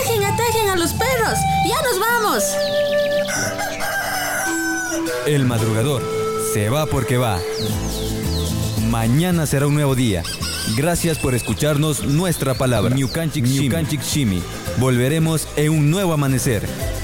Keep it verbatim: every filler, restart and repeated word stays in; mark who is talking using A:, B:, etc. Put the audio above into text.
A: Atajen, atajen a los perros. Ya nos vamos.
B: El madrugador se va porque va. Mañana será un nuevo día. Gracias por escucharnos nuestra palabra. Ñukanchik Shimi. Volveremos en un nuevo amanecer.